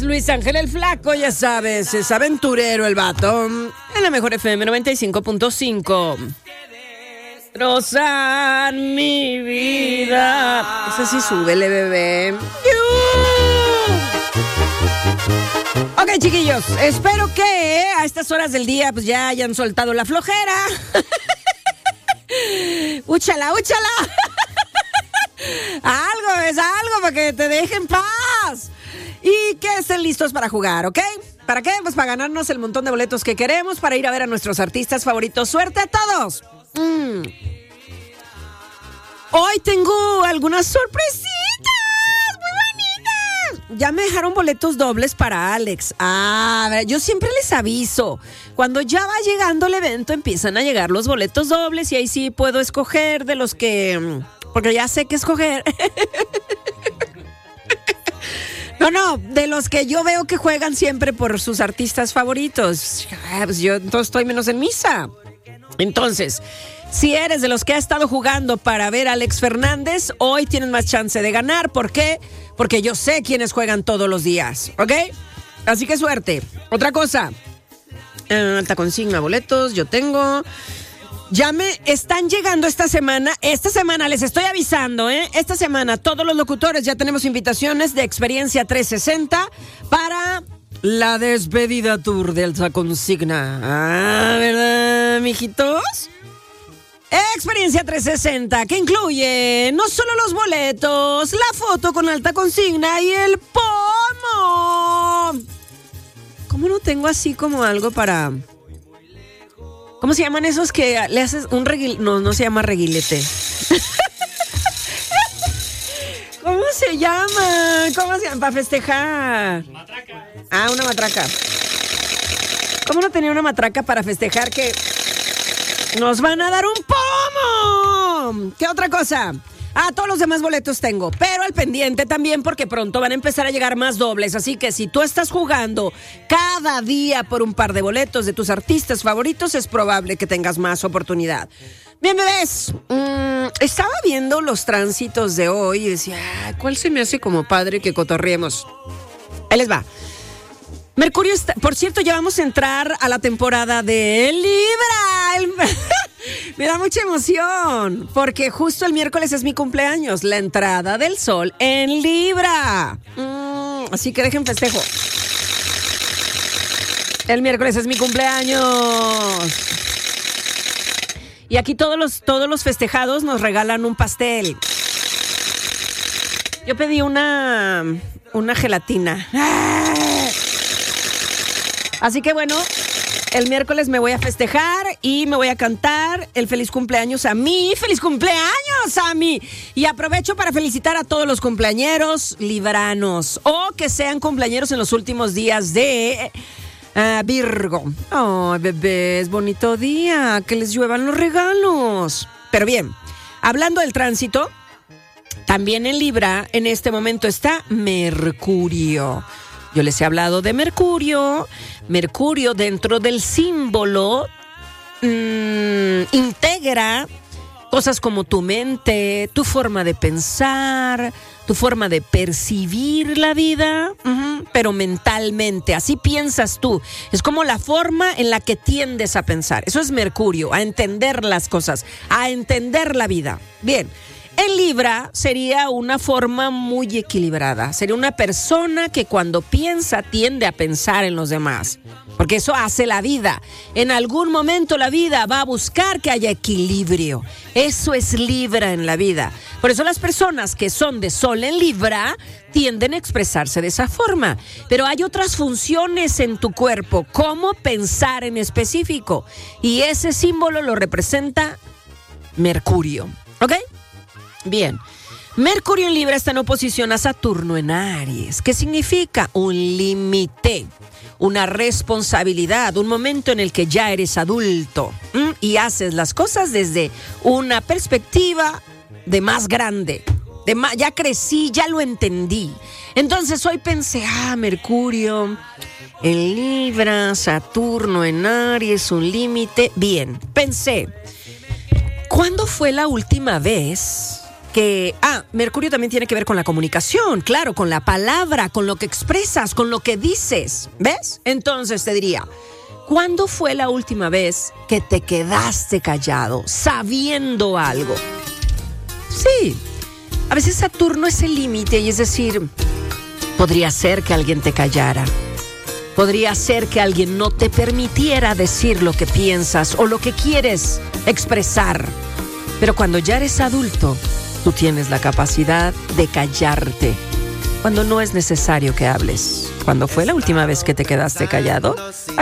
Luis Ángel el Flaco, ya sabes, es aventurero el vato. En la mejor FM 95.5. Destrozan mi vida. Esa sí, súbele, bebé. Ok, chiquillos, espero que a estas horas del día pues ya hayan soltado la flojera. Úchala. Algo para que te dejen paz. Y que estén listos para jugar, ¿ok? ¿Para qué? Pues para ganarnos el montón de boletos que queremos, para ir a ver a nuestros artistas favoritos. ¡Suerte a todos! Hoy tengo algunas sorpresitas muy bonitas. Ya me dejaron boletos dobles para Alex. Yo siempre les aviso. Cuando ya va llegando el evento, empiezan a llegar los boletos dobles y ahí sí puedo escoger de los que... Porque ya sé qué escoger. No, de los que yo veo que juegan siempre por sus artistas favoritos. Pues yo entonces estoy menos en misa. Entonces, si eres de los que ha estado jugando para ver a Alex Fernández, hoy tienes más chance de ganar. ¿Por qué? Porque yo sé quiénes juegan todos los días, ¿ok? Así que suerte. Otra cosa. Alta consigna, boletos, yo tengo... Ya me están llegando esta semana les estoy avisando, esta semana todos los locutores ya tenemos invitaciones de Experiencia 360 para la despedida tour de Alta Consigna. ¿Verdad, mijitos? Experiencia 360, que incluye no solo los boletos, la foto con Alta Consigna y el pomo. ¿Cómo no tengo así como algo para... ¿Cómo se llaman esos que le haces un reguilete? No se llama reguilete. ¿Cómo se llama? Para festejar. Matraca. Una matraca. ¿Cómo no tenía una matraca para festejar que nos van a dar un pomo? ¿Qué otra cosa? Todos los demás boletos tengo, pero al pendiente también porque pronto van a empezar a llegar más dobles, así que si tú estás jugando cada día por un par de boletos de tus artistas favoritos, es probable que tengas más oportunidad. Bien, bebés, estaba viendo los tránsitos de hoy y decía, ¿cuál se me hace como padre que cotorriemos? Ahí les va. Mercurio está, por cierto, ya vamos a entrar a la temporada de Libra. Me da mucha emoción, porque justo el miércoles es mi cumpleaños, la entrada del sol en Libra. Así que dejen festejo. El miércoles es mi cumpleaños. Y aquí todos los festejados nos regalan un pastel. Yo pedí una gelatina. Así que bueno, el miércoles me voy a festejar y me voy a cantar el feliz cumpleaños a mí. ¡Feliz cumpleaños a mí! Y aprovecho para felicitar a todos los cumpleañeros libranos o que sean cumpleañeros en los últimos días de Virgo. ¡Ay, bebés! Bonito día. Que les lluevan los regalos. Pero bien, hablando del tránsito, también en Libra en este momento está Mercurio. Yo les he hablado de Mercurio. Mercurio dentro del símbolo integra cosas como tu mente, tu forma de pensar, tu forma de percibir la vida, pero mentalmente. Así piensas tú. Es como la forma en la que tiendes a pensar. Eso es Mercurio, a entender las cosas, a entender la vida. Bien. En Libra sería una forma muy equilibrada. Sería una persona que cuando piensa tiende a pensar en los demás. Porque eso hace la vida. En algún momento la vida va a buscar que haya equilibrio. Eso es Libra en la vida. Por eso las personas que son de Sol en Libra tienden a expresarse de esa forma. Pero hay otras funciones en tu cuerpo, como pensar en específico. Y ese símbolo lo representa Mercurio. ¿Ok? Bien, Mercurio en Libra está en oposición a Saturno en Aries. ¿Qué significa? Un límite, una responsabilidad, un momento en el que ya eres adulto y haces las cosas desde una perspectiva de más grande. Ya crecí, ya lo entendí. Entonces hoy pensé, Mercurio en Libra, Saturno en Aries, un límite. Bien, pensé, ¿cuándo fue la última vez Mercurio también tiene que ver con la comunicación, claro, con la palabra, con lo que expresas, con lo que dices, ¿ves? Entonces te diría, ¿cuándo fue la última vez que te quedaste callado, sabiendo algo? Sí, a veces Saturno es el límite, y es decir, podría ser que alguien te callara. Podría ser que alguien no te permitiera decir lo que piensas o lo que quieres expresar. Pero cuando ya eres adulto, tú tienes la capacidad de callarte cuando no es necesario que hables. ¿Cuándo fue la última vez que te quedaste callado?